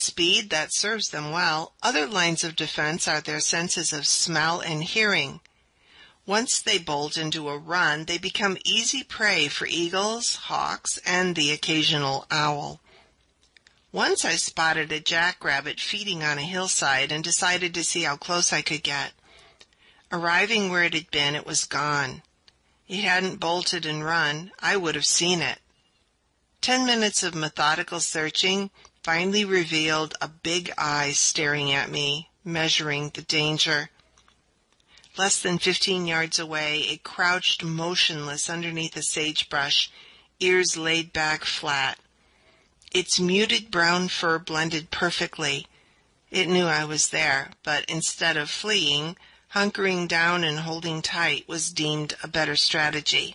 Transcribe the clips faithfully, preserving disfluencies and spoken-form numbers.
speed that serves them well. Other lines of defense are their senses of smell and hearing. Once they bolt into a run, they become easy prey for eagles, hawks, and the occasional owl. Once I spotted a jackrabbit feeding on a hillside and decided to see how close I could get. Arriving where it had been, it was gone. It hadn't bolted and run. I would have seen it. Ten minutes of methodical searching finally revealed a big eye staring at me, measuring the danger. Less than fifteen yards away, it crouched motionless underneath a sagebrush, ears laid back flat. Its muted brown fur blended perfectly. It knew I was there, but instead of fleeing, hunkering down and holding tight was deemed a better strategy.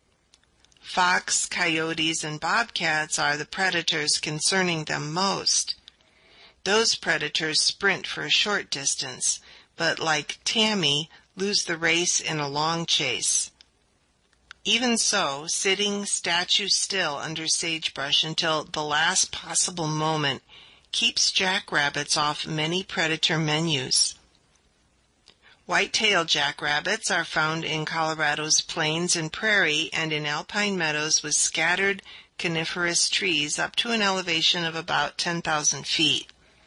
Fox, coyotes, and bobcats are the predators concerning them most. Those predators sprint for a short distance, but like Tammy, lose the race in a long chase. Even so, sitting statue still under sagebrush until the last possible moment keeps jackrabbits off many predator menus. White-tailed jackrabbits are found in Colorado's plains and prairie and in alpine meadows with scattered coniferous trees up to an elevation of about ten thousand feet.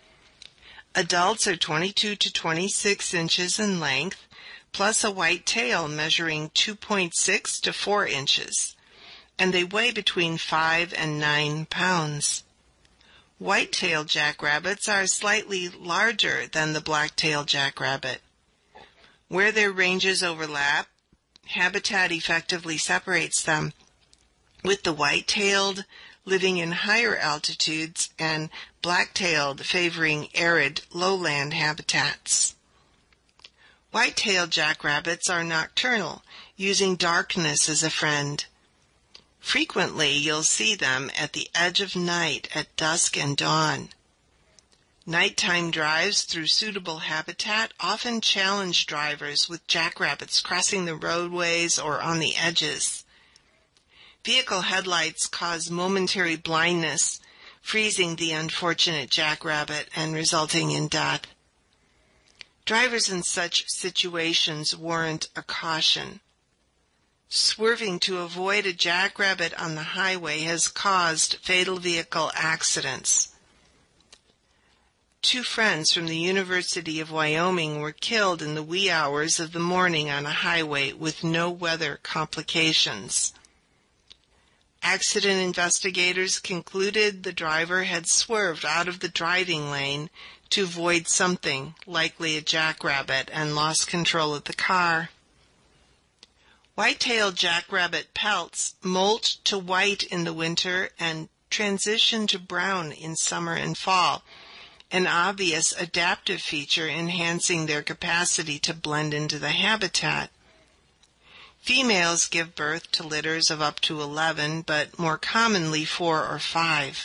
Adults are twenty-two to twenty-six inches in length, plus a white tail measuring two point six to four inches, and they weigh between five and nine pounds. White-tailed jackrabbits are slightly larger than the black-tailed jackrabbit. Where their ranges overlap, habitat effectively separates them, with the white-tailed living in higher altitudes and black-tailed favoring arid lowland habitats. White-tailed jackrabbits are nocturnal, using darkness as a friend. Frequently you'll see them at the edge of night at dusk and dawn. Nighttime drives through suitable habitat often challenge drivers with jackrabbits crossing the roadways or on the edges. Vehicle headlights cause momentary blindness, freezing the unfortunate jackrabbit and resulting in death. Drivers in such situations warrant a caution. Swerving to avoid a jackrabbit on the highway has caused fatal vehicle accidents. Two friends from the University of Wyoming were killed in the wee hours of the morning on a highway with no weather complications. Accident investigators concluded the driver had swerved out of the driving lane to avoid something, likely a jackrabbit, and lost control of the car. White-tailed jackrabbit pelts molt to white in the winter and transition to brown in summer and fall, an obvious adaptive feature enhancing their capacity to blend into the habitat. Females give birth to litters of up to eleven, but more commonly four or five.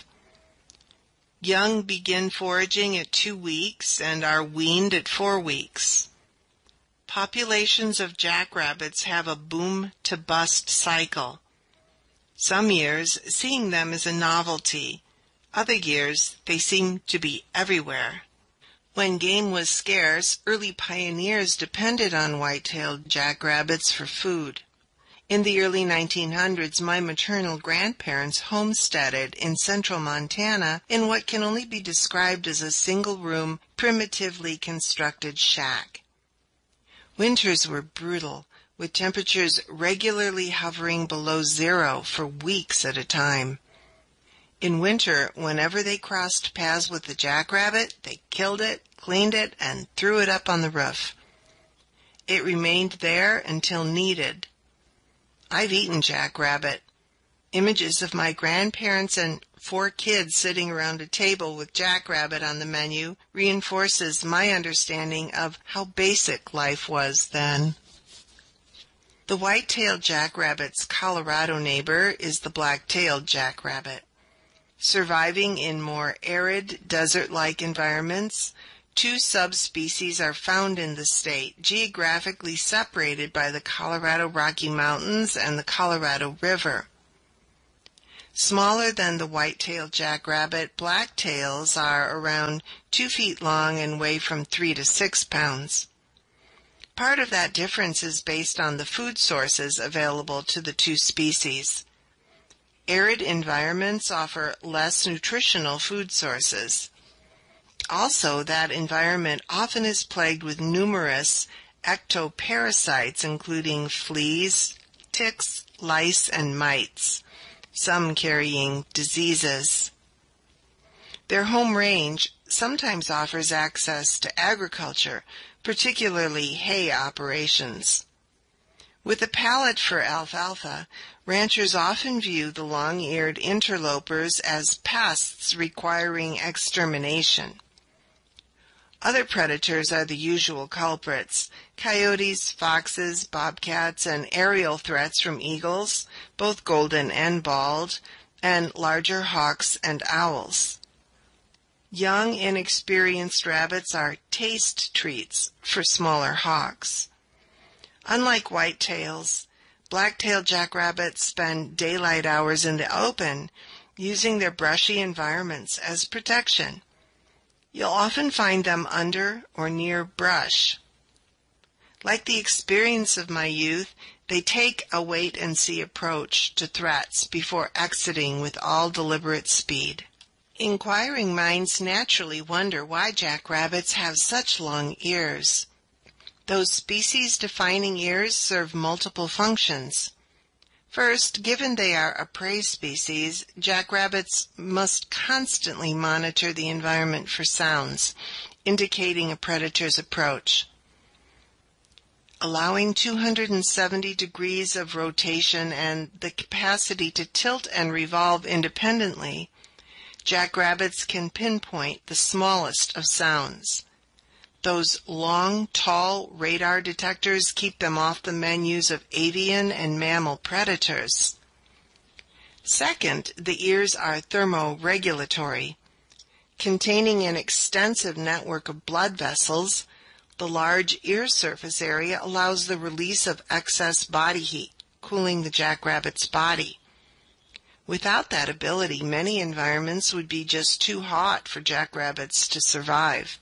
Young begin foraging at two weeks and are weaned at four weeks. Populations of jackrabbits have a boom-to-bust cycle. Some years, seeing them is a novelty. Other years, they seem to be everywhere. When game was scarce, early pioneers depended on white-tailed jackrabbits for food. In the early nineteen hundreds, my maternal grandparents homesteaded in central Montana in what can only be described as a single-room, primitively constructed shack. Winters were brutal, with temperatures regularly hovering below zero for weeks at a time. In winter, whenever they crossed paths with the jackrabbit, they killed it, cleaned it, and threw it up on the roof. It remained there until needed. I've eaten jackrabbit. Images of my grandparents and four kids sitting around a table with jackrabbit on the menu reinforces my understanding of how basic life was then. The white-tailed jackrabbit's Colorado neighbor is the black-tailed jackrabbit. Surviving in more arid, desert-like environments, two subspecies are found in the state, geographically separated by the Colorado Rocky Mountains and the Colorado River. Smaller than the white-tailed jackrabbit, blacktails are around two feet long and weigh from three to six pounds. Part of that difference is based on the food sources available to the two species. Arid environments offer less nutritional food sources. Also, that environment often is plagued with numerous ectoparasites, including fleas, ticks, lice, and mites, some carrying diseases. Their home range sometimes offers access to agriculture, particularly hay operations. With a palate for alfalfa, ranchers often view the long-eared interlopers as pests requiring extermination. Other predators are the usual culprits: coyotes, foxes, bobcats, and aerial threats from eagles, both golden and bald, and larger hawks and owls. Young, inexperienced rabbits are taste treats for smaller hawks. Unlike whitetails, black-tailed jackrabbits spend daylight hours in the open, using their brushy environments as protection. You'll often find them under or near brush. Like the experience of my youth, they take a wait-and-see approach to threats before exiting with all deliberate speed. Inquiring minds naturally wonder why jackrabbits have such long ears. Those species-defining ears serve multiple functions. First, given they are a prey species, jackrabbits must constantly monitor the environment for sounds, indicating a predator's approach. Allowing two hundred seventy degrees of rotation and the capacity to tilt and revolve independently, jackrabbits can pinpoint the smallest of sounds. Those long, tall radar detectors keep them off the menus of avian and mammal predators. Second, the ears are thermoregulatory. Containing an extensive network of blood vessels, the large ear surface area allows the release of excess body heat, cooling the jackrabbit's body. Without that ability, many environments would be just too hot for jackrabbits to survive.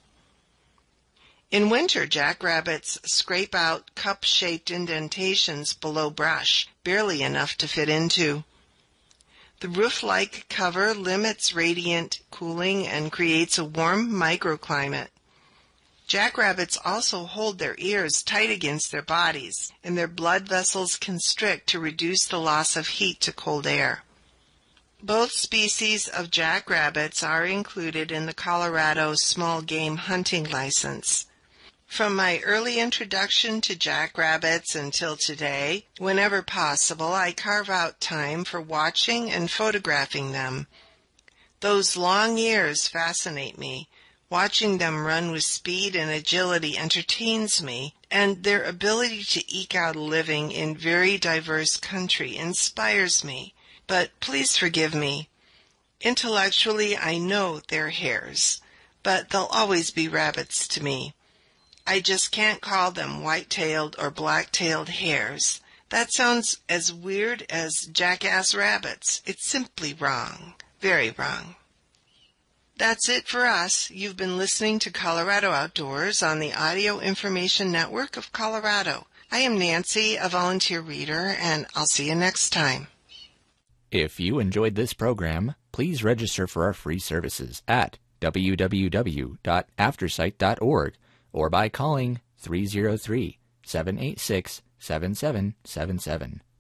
In winter, jackrabbits scrape out cup-shaped indentations below brush, barely enough to fit into. The roof-like cover limits radiant cooling and creates a warm microclimate. Jackrabbits also hold their ears tight against their bodies, and their blood vessels constrict to reduce the loss of heat to cold air. Both species of jackrabbits are included in the Colorado Small Game Hunting License. From my early introduction to jackrabbits until today, whenever possible, I carve out time for watching and photographing them. Those long ears fascinate me. Watching them run with speed and agility entertains me, and their ability to eke out a living in very diverse country inspires me. But please forgive me. Intellectually, I know they're hares, but they'll always be rabbits to me. I just can't call them white-tailed or black-tailed hares. That sounds as weird as jackass rabbits. It's simply wrong. Very wrong. That's it for us. You've been listening to Colorado Outdoors on the Audio Information Network of Colorado. I am Nancy, a volunteer reader, and I'll see you next time. If you enjoyed this program, please register for our free services at w w w dot aftersight dot org or by calling three oh three, seven eight six, seven seven seven seven.